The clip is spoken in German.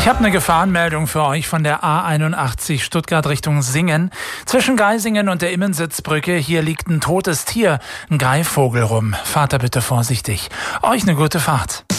Ich habe eine Gefahrenmeldung für euch von der A81 Stuttgart Richtung Singen. Zwischen Geisingen und der Immensitzbrücke, hier liegt ein totes Tier, ein Greifvogel rum. Fahrt da bitte vorsichtig. Euch eine gute Fahrt.